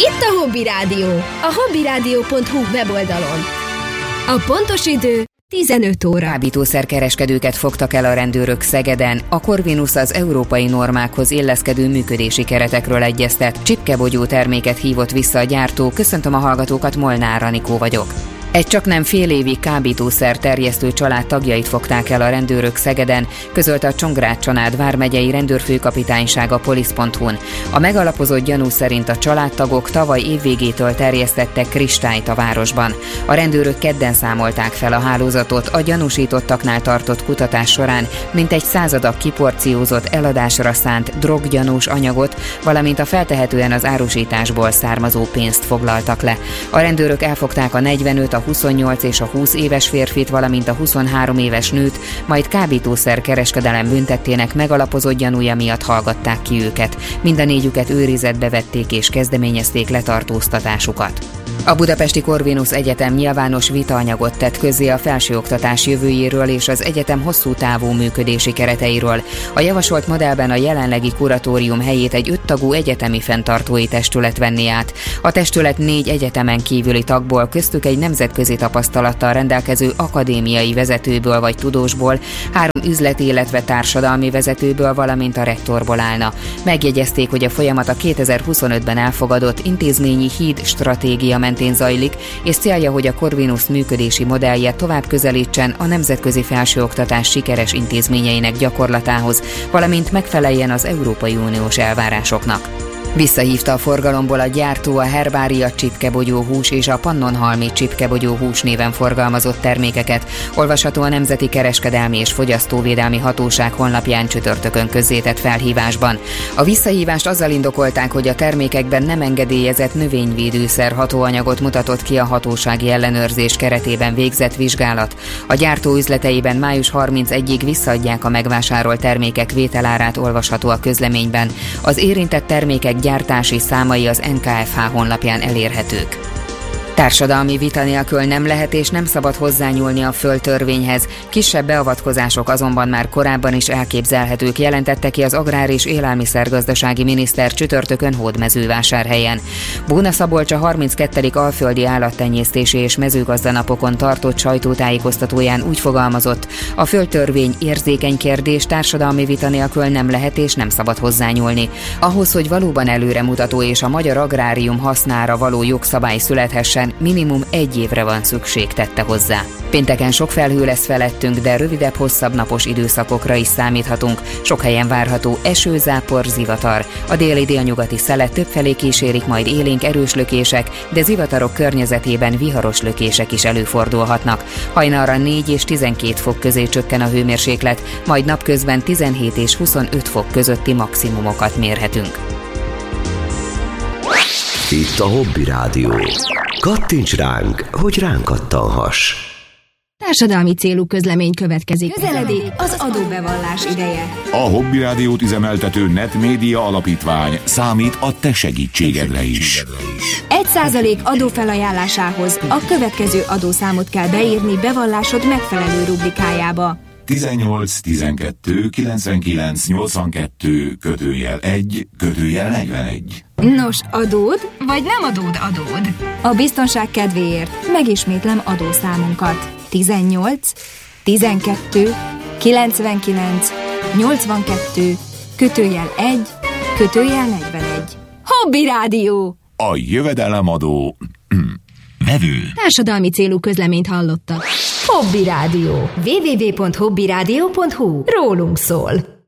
Itt a Hobby Rádió, a hobbyradio.hu weboldalon. A pontos idő 15 óra. Kábítószerkereskedőket fogtak el a rendőrök Szegeden. A Corvinus az európai normákhoz illeszkedő működési keretekről egyeztet. Csipkebogyó terméket hívott vissza a gyártó. Köszöntöm a hallgatókat, Molnár Anikó vagyok. Egy csaknem fél évig kábítószer terjesztő család tagjait fogták el a rendőrök Szegeden, közölte a Csongrád Csanád vármegyei rendőrfőkapitánysága polisz.hu-n. A megalapozott gyanú szerint a családtagok tavaly évvégétől terjesztettek kristályt a városban. A rendőrök kedden számolták fel a hálózatot, a gyanúsítottaknál tartott kutatás során mintegy 100 adag kiporciózott eladásra szánt droggyanús anyagot, valamint a feltehetően az árusításból származó pénzt foglaltak le. A rendőrök elfogták a 45, a 28 és a 20 éves férfit, valamint a 23 éves nőt, majd kábítószer kereskedelem büntettének megalapozott gyanúja miatt hallgatták ki őket. Mind a négyüket őrizetbe vették és kezdeményezték letartóztatásukat. A Budapesti Corvinus Egyetem nyilvános vitaanyagot tett közzé a felsőoktatás jövőjéről és az egyetem hosszú távú működési kereteiről. A javasolt modellben a jelenlegi kuratórium helyét egy 5 tagú egyetemi fenntartói testület venné át. A testület 4 egyetemen kívüli tagból, köztük egy nemzetközi tapasztalattal rendelkező akadémiai vezetőből vagy tudósból, 3 üzleti, illetve társadalmi vezetőből, valamint a rektorból állna. Megjegyezték, hogy a folyamat a 2025-ben elfogadott intézményi híd stratégia mentén zajlik, és célja, hogy a Corvinus működési modellje tovább közelítsen a nemzetközi felsőoktatás sikeres intézményeinek gyakorlatához, valamint megfeleljen az Európai Uniós elvárásoknak. Visszahívta a forgalomból a gyártó a Herbária csipkebogyó hús és a Pannonhalmi csipkebogyó hús néven forgalmazott termékeket, olvasható a Nemzeti Kereskedelmi és Fogyasztóvédelmi Hatóság honlapján csütörtökön közzétett felhívásban. A visszahívást azzal indokolták, hogy a termékekben nem engedélyezett növényvédőszer hatóanyagot mutatott ki a hatósági ellenőrzés keretében végzett vizsgálat. A gyártó üzleteiben május 31-ig visszaadják a megvásárolt termékek vételárát, olvasható a közleményben. Az érintett termékek gyártási számai az NKFH honlapján elérhetők. Társadalmi vita nélkül nem lehet és nem szabad hozzányúlni a földtörvényhez, kisebb beavatkozások azonban már korábban is elképzelhetők, jelentette ki az Agrár- és Élelmiszergazdasági miniszter csütörtökön Hódmezővásárhelyen. Bóna Szabolcs a 32. alföldi állattenyésztési és mezőgazdanapokon tartott sajtótájékoztatóján úgy fogalmazott, a földtörvény érzékeny kérdés, társadalmi vita nélkül nem lehet és nem szabad hozzányúlni. Ahhoz, hogy valóban előremutató és a magyar agrárium hasznára való jogszabály születhessen, minimum 1 évre van szükség, tette hozzá. Pénteken sok felhő lesz felettünk, de rövidebb, hosszabb napos időszakokra is számíthatunk. Sok helyen várható eső, zápor, zivatar. A déli-délnyugati szelet többfelé kísérik majd élénk erős lökések, de zivatarok környezetében viharos lökések is előfordulhatnak. Hajnalra 4 és 12 fok közé csökken a hőmérséklet, majd napközben 17 és 25 fok közötti maximumokat mérhetünk. Itt a Hobby Rádió. Kattints ránk, hogy ránk kattanhass. Társadalmi célú közlemény következik. Közeledik az adóbevallás ideje. A Hobby Rádiót üzemeltető Netmédia Alapítvány számít a te segítségedre is. 1% adófelajánlásához a következő adószámot kell beírni bevallásod megfelelő rubrikájába. 18 12 99 82 /1 /41. Nos, adód, vagy nem adód? A biztonság kedvéért megismétlem adószámunkat. 18 12 99 82 /1 /41. Hobby Rádió! A jövedelemadó vevő. Társadalmi célú közleményt hallottak. Hobby Rádió. www.hobbyradio.hu. Rólunk szól.